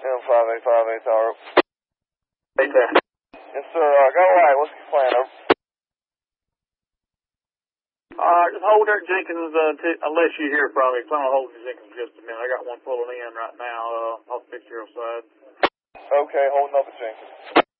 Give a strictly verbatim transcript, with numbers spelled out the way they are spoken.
M five eight five eight tower. Right there. Yes, sir. Uh, go right. What's your plan? Over. Uh, just hold there, Jenkins, uh, t- unless you hear from me. I'm going to hold you, Jenkins, for just a minute. I got one pulling in right now, uh, off the six zero side. Okay, holding up at Jenkins.